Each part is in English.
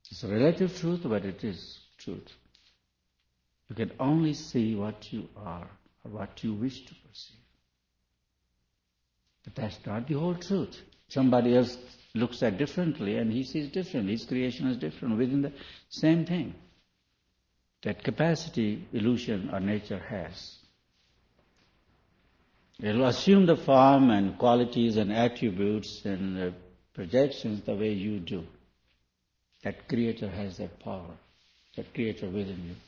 It's a relative truth, but it is truth. You can only see what you are or what you wish to perceive. But that's not the whole truth. Somebody else looks at differently and he sees different. His creation is different within the same thing. That capacity illusion or nature has. It will assume the form and qualities and attributes and projections the way you do. That Creator has that power, that Creator within you.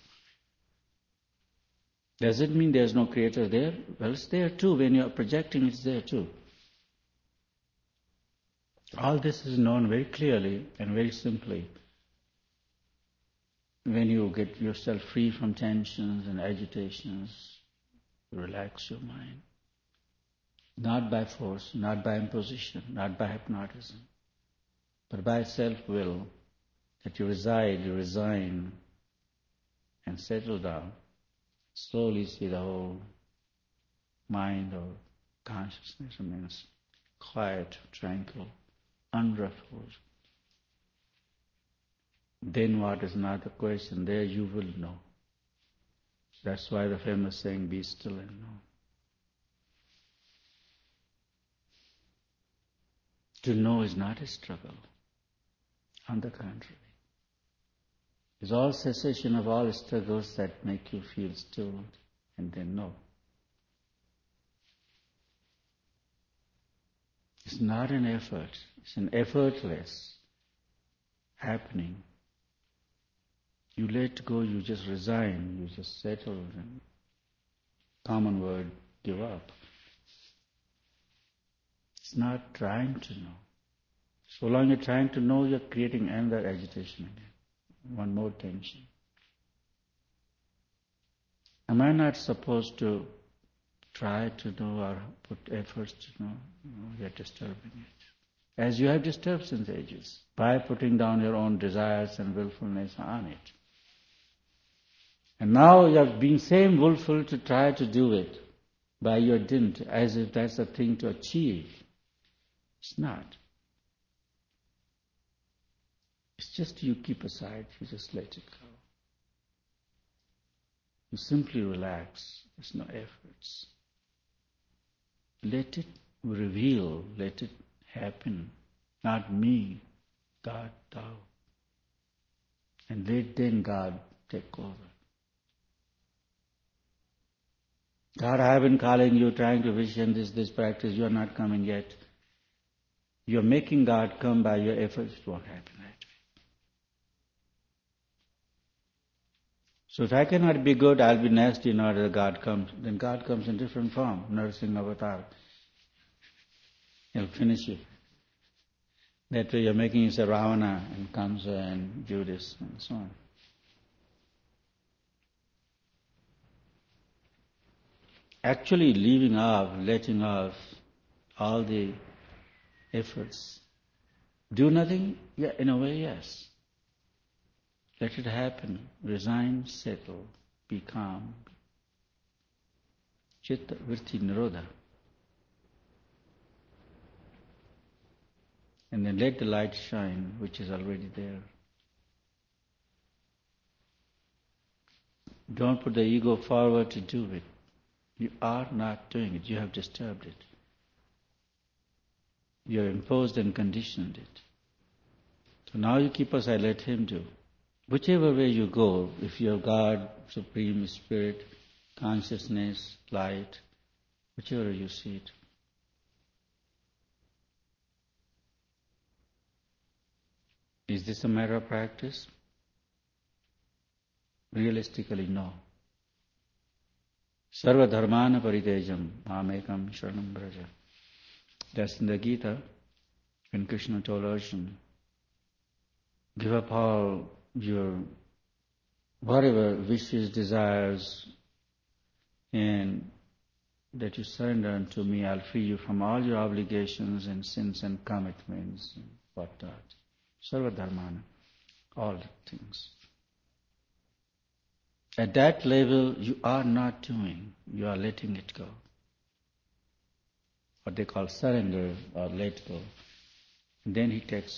Does it mean there's no Creator there? Well, it's there too. When you're projecting, it's there too. All this is known very clearly and very simply when you get yourself free from tensions and agitations, relax your mind. Not by force, not by imposition, not by hypnotism, but by self-will, that you reside, you resign, and settle down. Slowly see the whole mind or consciousness remains quiet, tranquil, unruffled. Then what is not the question, there you will know. That's why the famous saying, be still and know. To know is not a struggle. On the contrary. It's all cessation of all struggles that make you feel still and then know. It's not an effort. It's an effortless happening. You let go, you just resign, you just settle, and common word, give up. It's not trying to know. So long you're trying to know, you're creating another agitation again. One more tension. Am I not supposed to try to know or put efforts to know? No, you're disturbing it. As you have disturbed since ages, by putting down your own desires and willfulness on it. And now you're being same willful to try to do it by your dint, as if that's a thing to achieve. It's not. It's just you keep aside, you just let it go. You simply relax, there's no efforts. Let it reveal, let it happen. Not me, God, thou. And let then God take over. God, I have been calling you, trying to vision this practice, you are not coming yet. You're making God come by your efforts, it won't happen that way. So if I cannot be good, I'll be nasty in order that God comes. Then God comes in different form, nursing avatar. He'll finish you. That way you're making yourself Ravana and Kamsa and Judas and so on. Actually leaving off, letting off all the efforts. Do nothing? Yeah, in a way, yes. Let it happen. Resign, settle, be calm. Chitta vritti nirodha. And then let the light shine, which is already there. Don't put the ego forward to do it. You are not doing it. You have disturbed it. You have imposed and conditioned it. So now you keep aside, let Him do. Whichever way you go, if you're God, Supreme Spirit, consciousness, light, whichever you see it. Is this a matter of practice? Realistically, no. Sarva dharmana paritejam mamekam sharanam braja. That's in the Gita, when Krishna told Arjuna, give up all your whatever wishes, desires, and that you surrender unto me, I'll free you from all your obligations and sins and commitments and whatnot. Sarva dharmana, all things. At that level, you are not doing, you are letting it go. What they call surrender or let go. And then He takes